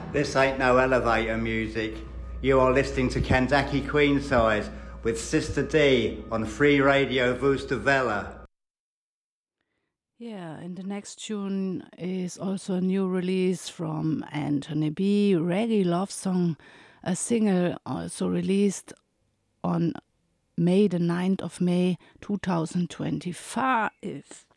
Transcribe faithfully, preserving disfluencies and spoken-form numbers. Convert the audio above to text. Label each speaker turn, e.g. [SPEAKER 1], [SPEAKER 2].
[SPEAKER 1] This ain't no elevator music. You are listening to Kandaki Queensize with Sister D on Free Radio Vustavella.
[SPEAKER 2] Yeah, and the next tune is also a new release from Anthony B. Reggae Love Song, a single also released on May the ninth of May two thousand twenty-five.